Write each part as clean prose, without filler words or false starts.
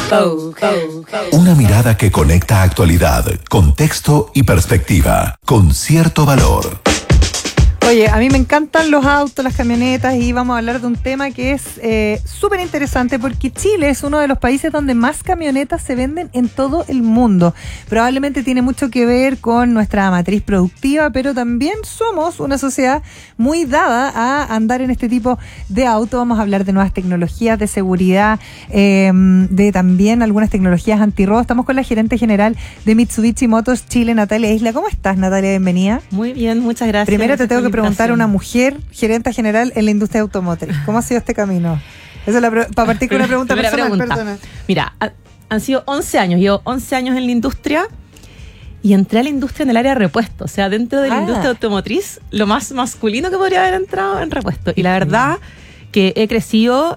Una mirada que conecta actualidad, contexto y perspectiva, con cierto valor. Oye, a mí me encantan los autos, las camionetas, y vamos a hablar de un tema que es súper interesante porque Chile es uno de los países donde más camionetas se venden en todo el mundo. Probablemente tiene mucho que ver con nuestra matriz productiva, pero también somos una sociedad muy dada a andar en este tipo de auto. Vamos a hablar de nuevas tecnologías de seguridad, de también algunas tecnologías antirrobo. Estamos con la gerente general de Mitsubishi Motors Chile, Natalia Isla. ¿Cómo estás, Natalia? Bienvenida. Muy bien, muchas gracias. Primero te tengo que preguntar a una mujer gerente general en la industria automotriz. ¿Cómo ha sido este camino? Esa es para partir con una pregunta personal. Perdona. Mira, han sido 11 años. Llevo 11 años en la industria y entré a la industria en el área de repuesto. O sea, dentro de la industria automotriz, lo más masculino que podría haber entrado en repuesto. Y la verdad que he crecido...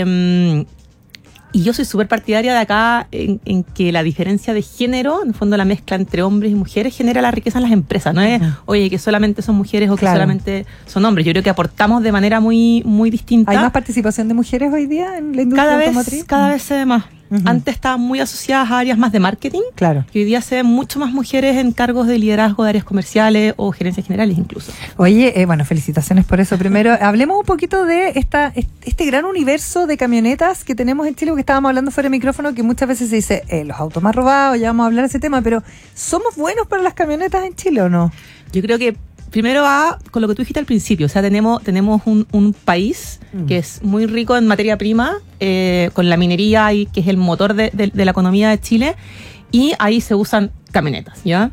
y yo soy súper partidaria de acá en que la diferencia de género, en el fondo la mezcla entre hombres y mujeres, genera la riqueza en las empresas. No es, oye, que solamente son mujeres o que solamente son hombres. Yo creo que aportamos de manera muy, muy distinta. ¿Hay más participación de mujeres hoy día en la industria automotriz? Cada vez se ve más. Antes estaban muy asociadas a áreas más de marketing. Claro. Y hoy día se ven mucho más mujeres en cargos de liderazgo de áreas comerciales o gerencias generales incluso. Oye, bueno, felicitaciones por eso. Primero, hablemos un poquito de este gran universo de camionetas que tenemos en Chile, porque estábamos hablando fuera de micrófono, que muchas veces se dice, los autos más robados, ya vamos a hablar de ese tema, pero ¿somos buenos para las camionetas en Chile o no? Yo creo que primero va con lo que tú dijiste al principio. O sea, tenemos un país que es muy rico en materia prima, con la minería, y que es el motor de la economía de Chile, y ahí se usan camionetas, ¿ya?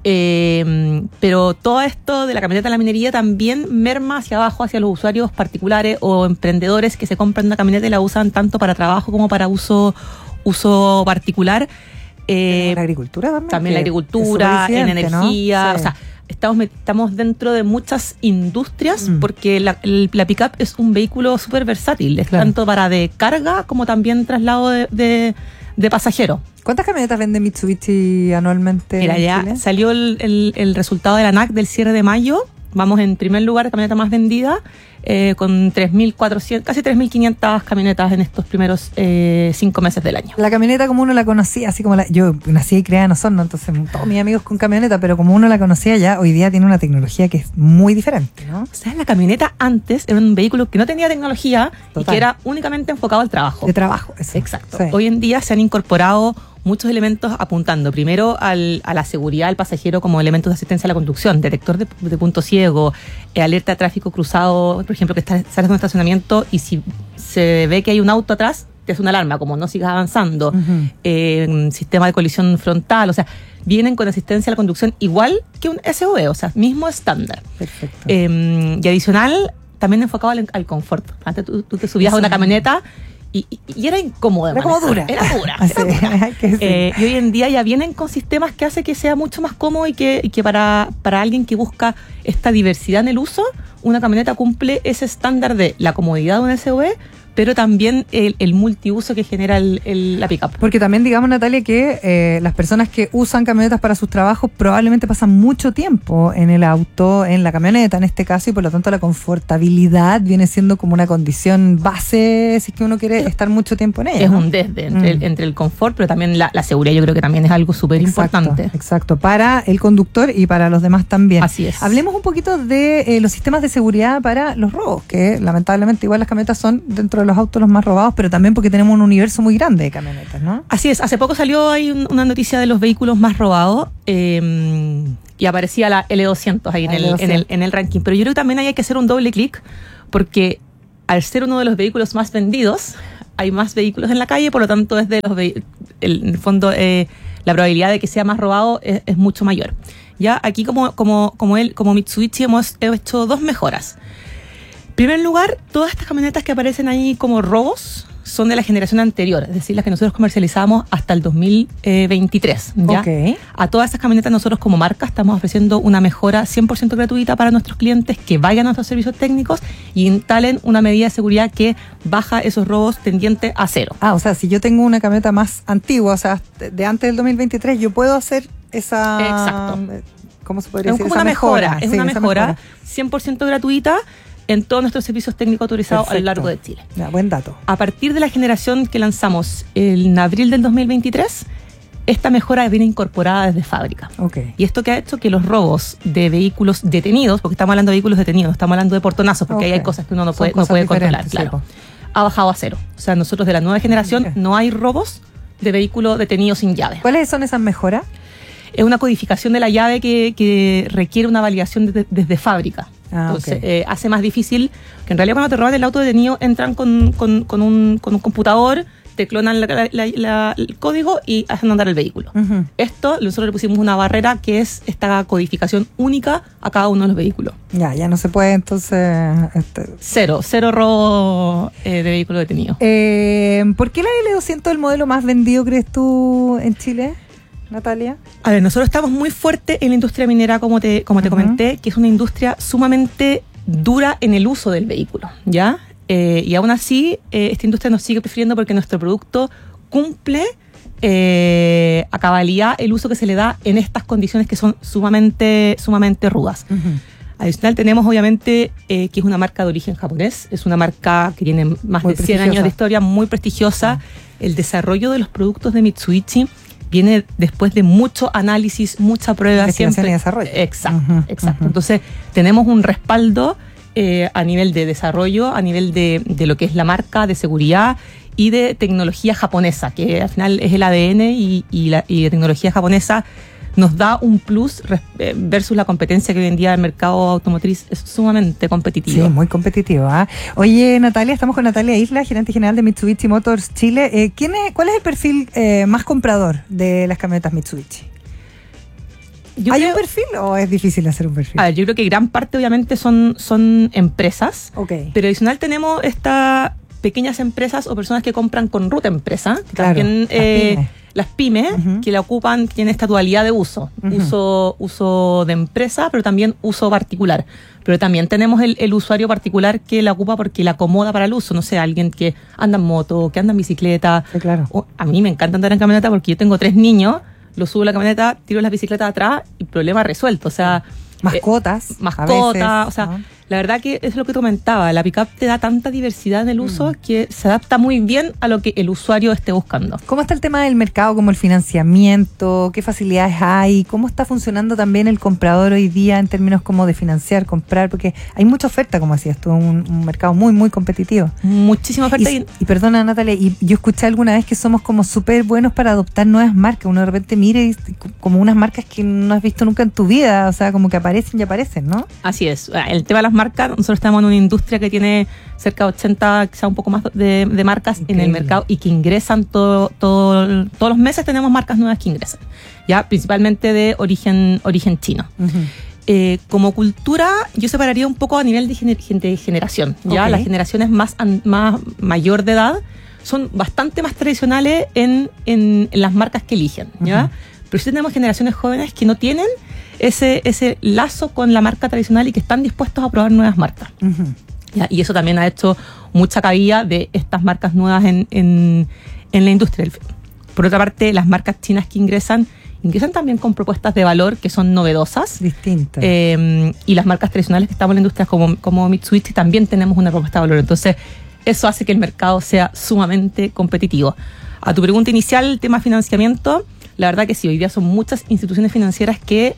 Pero todo esto de la camioneta a la minería también merma hacia abajo, hacia los usuarios particulares o emprendedores que se compran una camioneta y la usan tanto para trabajo como para uso particular. La agricultura también. También la agricultura, en energía, ¿no? Sí. O sea, estamos dentro de muchas industrias porque la pick-up es un vehículo súper versátil, tanto para de carga como también traslado de pasajeros. ¿Cuántas camionetas vende Mitsubishi anualmente? Mira, ya Chile? Salió el resultado de la ANAC del cierre de mayo. Vamos en primer lugar de camioneta más vendida, con 3.400, casi 3.500 camionetas en estos primeros 5 meses del año. La camioneta como uno la conocía, así como yo nací y criada en Osorno, entonces todos mis amigos con camioneta, pero como uno la conocía ya, hoy día tiene una tecnología que es muy diferente, ¿no? O sea, la camioneta antes era un vehículo que no tenía tecnología. Total. Y que era únicamente enfocado al trabajo. De trabajo, eso. Exacto. Sí. Hoy en día se han incorporado muchos elementos apuntando primero a la seguridad del pasajero como elementos de asistencia a la conducción, detector de punto ciego, alerta de tráfico cruzado, por ejemplo, que sales de un estacionamiento y si se ve que hay un auto atrás, te hace una alarma, como no sigas avanzando, sistema de colisión frontal, o sea, vienen con asistencia a la conducción igual que un SUV, o sea, mismo estándar. Perfecto. Y adicional, también enfocado al confort. Antes tú te subías a una camioneta y era incómoda. Era como dura. Era dura. Y hoy en día ya vienen con sistemas que hace que sea mucho más cómodo y que para alguien que busca esta diversidad en el uso, una camioneta cumple ese estándar de la comodidad de un SUV, pero también el multiuso que genera la pick-up. Porque también digamos, Natalia, que las personas que usan camionetas para sus trabajos probablemente pasan mucho tiempo en el auto, en la camioneta en este caso, y por lo tanto la confortabilidad viene siendo como una condición base si es que uno quiere estar mucho tiempo en ella. Es un desde entre el confort, pero también la seguridad. Yo creo que también es algo súper importante. Exacto, para el conductor y para los demás también. Así es. Hablemos un poquito de los sistemas de seguridad para los robos, que lamentablemente igual las camionetas son dentro de los autos los más robados, pero también porque tenemos un universo muy grande de camionetas, ¿no? Así es, hace poco salió ahí una noticia de los vehículos más robados y aparecía la L200 ahí en el ranking, pero yo creo que también hay que hacer un doble clic porque al ser uno de los vehículos más vendidos, hay más vehículos en la calle, por lo tanto en el fondo la probabilidad de que sea más robado es mucho mayor. Ya aquí como Mitsubishi hemos hecho 2 mejoras. En primer lugar, todas estas camionetas que aparecen ahí como robos son de la generación anterior, es decir, las que nosotros comercializamos hasta el 2023. ¿ya? Okay. A todas estas camionetas nosotros como marca estamos ofreciendo una mejora 100% gratuita para nuestros clientes que vayan a nuestros servicios técnicos y instalen una medida de seguridad que baja esos robos tendiente a 0. O sea, si yo tengo una camioneta más antigua, o sea, de antes del 2023, yo puedo hacer esa... Exacto. ¿Cómo se podría decir? Es una mejora 100% gratuita. en todos nuestros servicios técnicos autorizados Perfecto. a lo largo de Chile. Ya, buen dato. A partir de la generación que lanzamos en abril del 2023, esta mejora viene incorporada desde fábrica. Okay. Y esto que ha hecho que los robos de vehículos detenidos, porque estamos hablando de vehículos detenidos, no estamos hablando de portonazos, porque ahí hay cosas que uno no puede controlar, claro. Ha bajado a cero. O sea, nosotros de la nueva generación no hay robos de vehículos detenidos sin llave. ¿Cuáles son esas mejoras? Es una codificación de la llave que requiere una validación desde fábrica. Entonces, hace más difícil que en realidad cuando te roban el auto detenido entran con un computador, te clonan el código y hacen andar el vehículo. Uh-huh. Esto, nosotros le pusimos una barrera que es esta codificación única a cada uno de los vehículos. Ya no se puede entonces... Cero robo de vehículo detenido. ¿Por qué la L200 es el modelo más vendido, crees tú, en Chile, Natalia? A ver, nosotros estamos muy fuertes en la industria minera, como te comenté, que es una industria sumamente dura en el uso del vehículo, ¿ya? Y aún así, esta industria nos sigue prefiriendo porque nuestro producto cumple a cabalidad el uso que se le da en estas condiciones que son sumamente rudas. Uh-huh. Adicional, tenemos obviamente que es una marca de origen japonés, es una marca que tiene más de 100 años de historia, muy prestigiosa. El desarrollo de los productos de Mitsubishi viene después de mucho análisis, mucha prueba. Siempre. Y desarrollo. Exacto, uh-huh, exacto. Uh-huh. Entonces, tenemos un respaldo a nivel de desarrollo, a nivel de lo que es la marca, de seguridad y de tecnología japonesa, que al final es el ADN y la tecnología japonesa nos da un plus versus la competencia que hoy en día el mercado automotriz es sumamente competitivo. Sí, muy competitivo. Oye, Natalia, estamos con Natalia Isla, gerente general de Mitsubishi Motors Chile. ¿Cuál es el perfil más comprador de las camionetas Mitsubishi? ¿Hay un perfil o es difícil hacer un perfil? A ver, yo creo que gran parte obviamente son empresas, pero adicional tenemos estas pequeñas empresas o personas que compran con ruta empresa, que también las pymes, uh-huh, que la ocupan, que tienen esta dualidad de uso, uh-huh, uso de empresa, pero también uso particular. Pero también tenemos el usuario particular que la ocupa porque la acomoda para el uso. No sé, alguien que anda en moto, que anda en bicicleta. Sí, claro. A mí me encanta andar en camioneta porque yo tengo 3 niños, lo subo a la camioneta, tiro las bicicletas atrás y problema resuelto. O sea, mascotas, o sea, ¿no? La verdad que es lo que comentaba, la pick-up te da tanta diversidad en el uso que se adapta muy bien a lo que el usuario esté buscando. ¿Cómo está el tema del mercado, como el financiamiento? ¿Qué facilidades hay? ¿Cómo está funcionando también el comprador hoy día en términos como de financiar, comprar? Porque hay mucha oferta, como decías tú, un mercado muy, muy competitivo. Muchísima oferta. Y perdona, Natalia, y yo escuché alguna vez que somos como súper buenos para adoptar nuevas marcas. Uno de repente mira y como unas marcas que no has visto nunca en tu vida, o sea, como que aparecen y aparecen, ¿no? Así es. El tema de las marcas, nosotros estamos en una industria que tiene cerca de 80, quizá un poco más de marcas en el mercado y que ingresan todos los meses. Tenemos marcas nuevas que ingresan, ya principalmente de origen chino. Uh-huh. Como cultura, yo separaría un poco a nivel de generación. ¿Ya? Las generaciones más mayor de edad son bastante más tradicionales en las marcas que eligen, ¿ya? Uh-huh. Pero sí tenemos generaciones jóvenes que no tienen ese lazo con la marca tradicional y que están dispuestos a probar nuevas marcas. Uh-huh. ¿Ya? Y eso también ha hecho mucha cabida de estas marcas nuevas en la industria. Por otra parte, las marcas chinas que ingresan también con propuestas de valor que son novedosas. Distintas. Y las marcas tradicionales que estamos en la industria como Mitsubishi también tenemos una propuesta de valor. Entonces, eso hace que el mercado sea sumamente competitivo. A tu pregunta inicial, el tema financiamiento, la verdad que sí, hoy día son muchas instituciones financieras que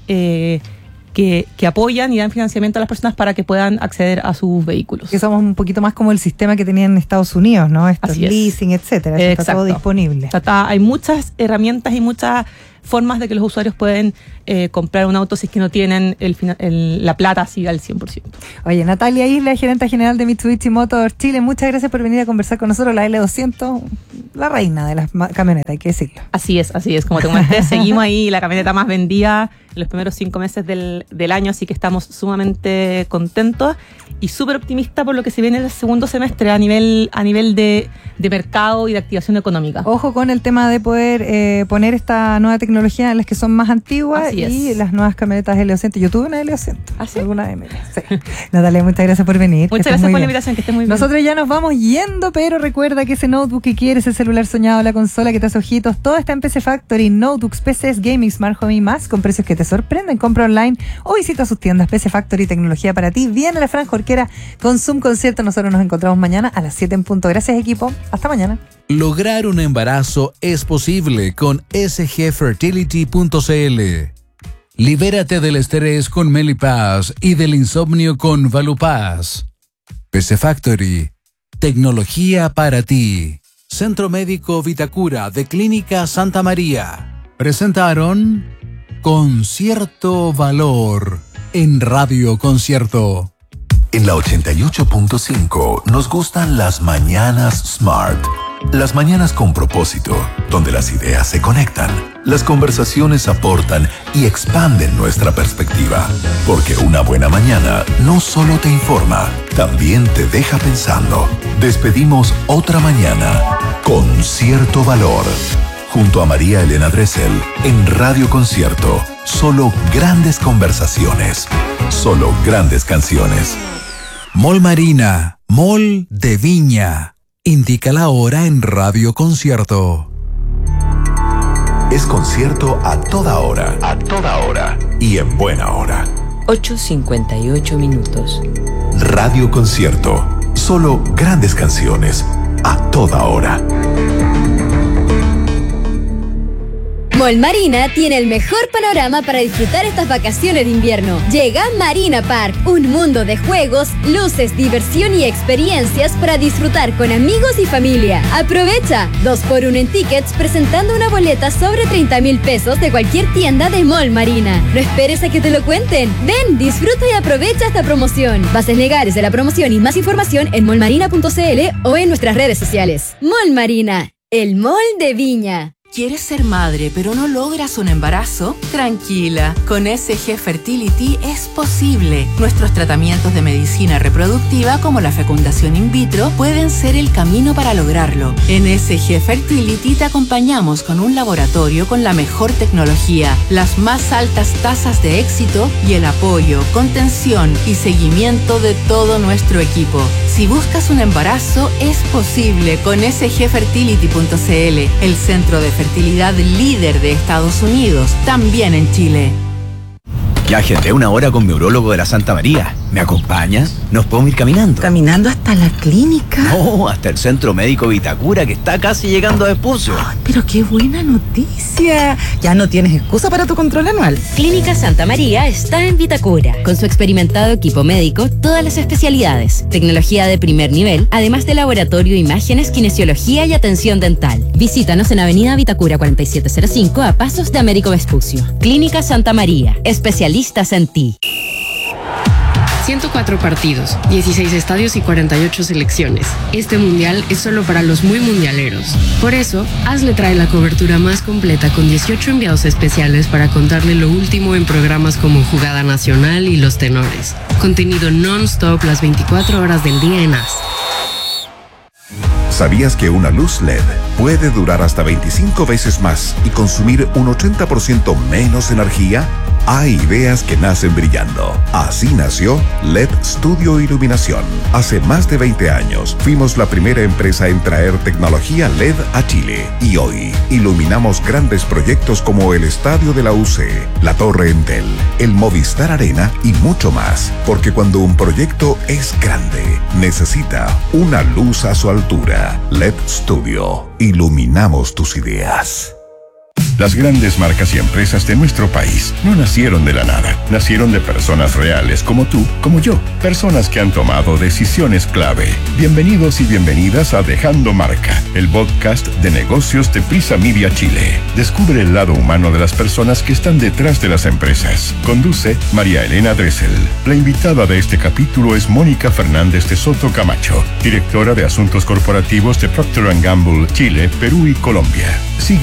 apoyan y dan financiamiento a las personas para que puedan acceder a sus vehículos. Que somos un poquito más como el sistema que tenían en Estados Unidos, ¿no? Estos leasing, etcétera. Eso está todo disponible. Hay muchas herramientas y muchas formas de que los usuarios pueden comprar un auto si es que no tienen la plata así al 100%. Oye, Natalia Isla, gerente general de Mitsubishi Motors Chile, muchas gracias por venir a conversar con nosotros. La L200, la reina de las camionetas, hay que decirlo. Así es. Como te comenté, seguimos ahí, la camioneta más vendida en los primeros 5 meses del año, así que estamos sumamente contentos y súper optimistas por lo que se viene el segundo semestre a nivel de mercado y de activación económica. Ojo con el tema de poder poner esta nueva tecnología en las que son más antiguas. Así y es. Las nuevas camionetas L200. Yo tuve una L200. ¿Ah, sí? Alguna vez. Sí. Natalia, muchas gracias por venir. Muchas gracias por la invitación, que estés muy bien. Nosotros ya nos vamos yendo, pero recuerda que ese notebook que quieres, ese celular soñado, la consola que te hace ojitos, todo está en PC Factory, notebooks, PCs, gaming, smart home y más, con precios que te te sorprenden. Compra online o visita sus tiendas. PC Factory, tecnología para ti. Viene la Franja Horquera con Zoom Concierto. Nosotros nos encontramos mañana a las 7 en punto. Gracias, equipo. Hasta mañana. Lograr un embarazo es posible con sgfertility.cl. Libérate del estrés con Melipaz y del insomnio con Valupaz. PC Factory, tecnología para ti. Centro Médico Vitacura de Clínica Santa María presentaron Concierto Valor en Radio Concierto. En la 88.5 nos gustan las mañanas Smart. Las mañanas con propósito, donde las ideas se conectan, las conversaciones aportan y expanden nuestra perspectiva. Porque una buena mañana no solo te informa, también te deja pensando. Despedimos otra mañana con cierto valor. Junto a María Elena Dressel en Radio Concierto. Solo grandes conversaciones. Solo grandes canciones. Mall Marina, Mall de Viña. Indica la hora en Radio Concierto. Es concierto a toda hora. A toda hora. Y en buena hora. 8:58 minutos. Radio Concierto. Solo grandes canciones. A toda hora. Mall Marina tiene el mejor panorama para disfrutar estas vacaciones de invierno. Llega Marina Park, un mundo de juegos, luces, diversión y experiencias para disfrutar con amigos y familia. Aprovecha 2x1 en tickets presentando una boleta sobre 30,000 pesos de cualquier tienda de Mall Marina. No esperes a que te lo cuenten. Ven, disfruta y aprovecha esta promoción. Bases legales de la promoción y más información en mallmarina.cl o en nuestras redes sociales. Mall Marina, el mall de Viña. ¿Quieres ser madre pero no logras un embarazo? Tranquila, con SG Fertility es posible. Nuestros tratamientos de medicina reproductiva como la fecundación in vitro pueden ser el camino para lograrlo. En SG Fertility te acompañamos con un laboratorio con la mejor tecnología, las más altas tasas de éxito y el apoyo, contención y seguimiento de todo nuestro equipo. Si buscas un embarazo, es posible con sgfertility.cl, el centro de fertilidad líder de Estados Unidos, también en Chile. Ya agendé una hora con mi urólogo de la Santa María. ¿Me acompañas? ¿Nos podemos ir caminando? ¿Caminando hasta la clínica? No, hasta el Centro Médico Vitacura, que está casi llegando a Vespucio. Ay, pero qué buena noticia. Ya no tienes excusa para tu control anual. Clínica Santa María está en Vitacura. Con su experimentado equipo médico, todas las especialidades, tecnología de primer nivel, además de laboratorio, imágenes, kinesiología y atención dental. Visítanos en Avenida Vitacura 4705 a pasos de Américo Vespucio. Clínica Santa María, especialistas en ti. 104 partidos, 16 estadios y 48 selecciones. Este mundial es solo para los muy mundialeros. Por eso, ASLE trae la cobertura más completa con 18 enviados especiales para contarle lo último en programas como Jugada Nacional y Los Tenores. Contenido non-stop las 24 horas del día en AS. ¿Sabías que una luz LED puede durar hasta 25 veces más y consumir un 80% menos energía? Hay ideas que nacen brillando. Así nació LED Studio Iluminación. Hace más de 20 años fuimos la primera empresa en traer tecnología LED a Chile. Y hoy iluminamos grandes proyectos como el Estadio de la UC, la Torre Entel, el Movistar Arena y mucho más. Porque cuando un proyecto es grande, necesita una luz a su altura. LED Studio. Iluminamos tus ideas. Las grandes marcas y empresas de nuestro país no nacieron de la nada. Nacieron de personas reales como tú, como yo. Personas que han tomado decisiones clave. Bienvenidos y bienvenidas a Dejando Marca, el podcast de negocios de Prisa Media Chile. Descubre el lado humano de las personas que están detrás de las empresas. Conduce María Elena Dressel. La invitada de este capítulo es Mónica Fernández de Soto Camacho, directora de Asuntos Corporativos de Procter & Gamble, Chile, Perú y Colombia. Sigue